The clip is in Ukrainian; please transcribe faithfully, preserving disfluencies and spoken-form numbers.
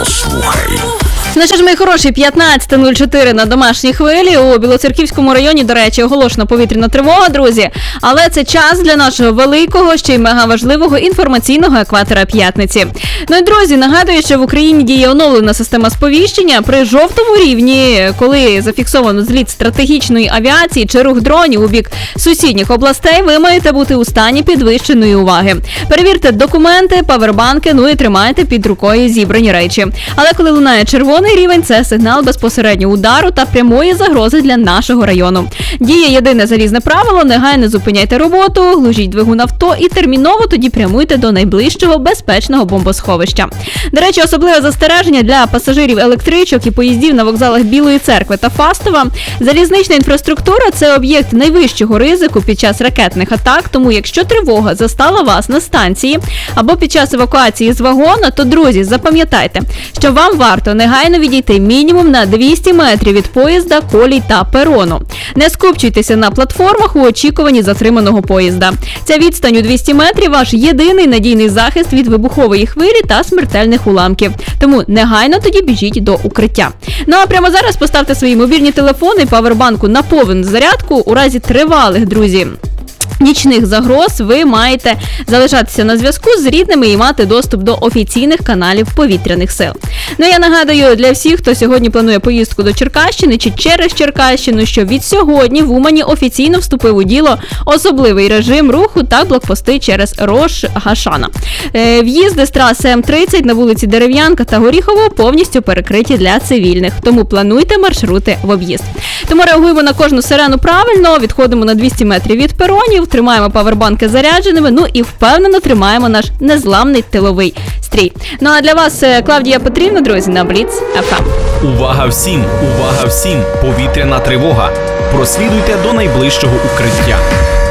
Послухай. Ну що ж, мої хороші, п'ятнадцяте нуль чотири на домашній хвилі. У Білоцерківському районі, до речі, оголошена повітряна тривога, друзі. Але це час для нашого великого, ще й мегаважливого інформаційного екватора п'ятниці. Ну і, друзі, нагадую, що в Україні діє оновлена система сповіщення. При жовтому рівні, коли зафіксовано зліт стратегічної авіації чи рух дронів у бік сусідніх областей, ви маєте бути у стані підвищеної уваги. Перевірте документи, павербанки, ну і тримайте під рукою зібрані речі. Але коли лунає червоний рівень, це сигнал безпосередньо удару та прямої загрози для нашого району. Діє єдине залізне правило: негайно зупиняйте роботу, глушіть двигун авто і терміново тоді прямуйте до найближчого безпечного бомбосховища. До речі, особливе застереження для пасажирів електричок і поїздів на вокзалах Білої Церкви та Фастова. Залізнична інфраструктура – це об'єкт найвищого ризику під час ракетних атак, тому якщо тривога застала вас на станції або під час евакуації з вагона, то, друзі, запам'ятайте, що вам варто негайно відійти мінімум на двісті метрів від поїзда, колій та перону. Не скупчуйтеся на платформах у очікуванні затриманого поїзда. Ця відстань у двісті метрів – ваш єдиний надійний захист від вибухової хвилі та смертельних уламків. Тому негайно тоді біжіть до укриття. Ну а прямо зараз поставте свої мобільні телефони і павербанку на повну зарядку. У разі тривалих, друзі, нічних загроз ви маєте залишатися на зв'язку з рідними і мати доступ до офіційних каналів повітряних сил. Ну я нагадую для всіх, хто сьогодні планує поїздку до Черкащини чи через Черкащину, що від сьогодні в Умані офіційно вступив у діло особливий режим руху та блокпости через Рош-Гашана. Е, в'їзди з траси М тридцять на вулиці Дерев'янка та Горіхово повністю перекриті для цивільних, тому плануйте маршрути в об'їзд. Тому реагуємо на кожну сирену правильно, відходимо на двісті метрів від перонів, тримаємо павербанки зарядженими, ну і впевнено тримаємо наш незламний тиловий стрій. Ну а для вас Клавдія Петрівна, друзі, на Бліц еф ем. Увага всім! Увага всім! Повітряна тривога! Прослідуйте до найближчого укриття.